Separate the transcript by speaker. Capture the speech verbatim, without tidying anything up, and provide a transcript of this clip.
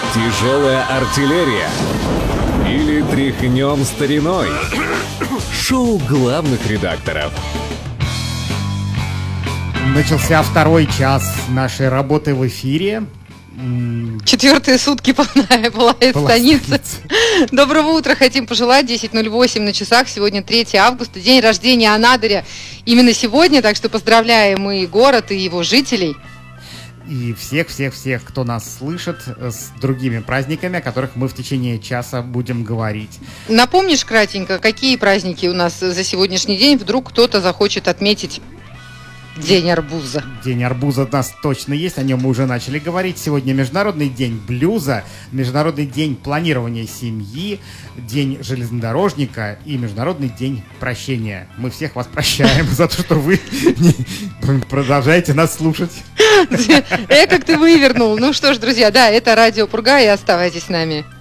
Speaker 1: Тяжелая артиллерия или тряхнем стариной? Шоу главных редакторов.
Speaker 2: Начался второй час нашей работы в эфире.
Speaker 3: Четвертые сутки полная пылает станица. Доброго утра хотим пожелать. десять ноль восемь на часах. Сегодня третьего августа, день рождения Анадыря. Именно сегодня, так что поздравляем и город, и его жителей.
Speaker 2: И всех-всех-всех, кто нас слышит, с другими праздниками, о которых мы в течение часа будем говорить.
Speaker 3: Напомнишь кратенько, какие праздники у нас за сегодняшний день? Вдруг кто-то захочет отметить День арбуза.
Speaker 2: День арбуза у нас точно есть, о нем мы уже начали говорить. Сегодня Международный день блюза, Международный день планирования семьи, День железнодорожника и Международный день прощения. Мы всех вас прощаем за то, что вы продолжаете нас слушать.
Speaker 3: Э, как ты вывернул. Ну что ж, друзья, да, это Радио Пурга, и оставайтесь с нами.